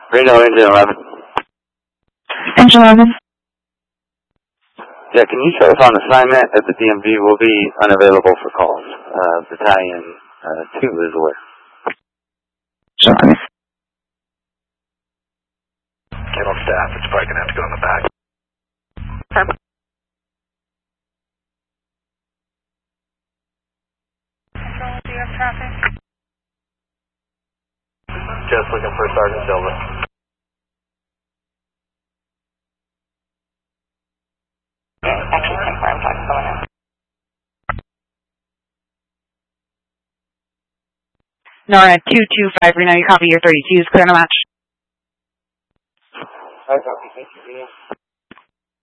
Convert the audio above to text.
Reno, Engine 11. Engine 11. Yeah, can you show us on assignment at the DMV will be unavailable for calls? Battalion 2 is aware. Sure. Get on staff, it's probably going to have to go in the back. Perfect. Control, do you have traffic? Just looking for Sergeant Silva. Actually confirmed what's going on. Nora 225, Reno, you copy your 32s, clear no match. I copy, thank you, Reno.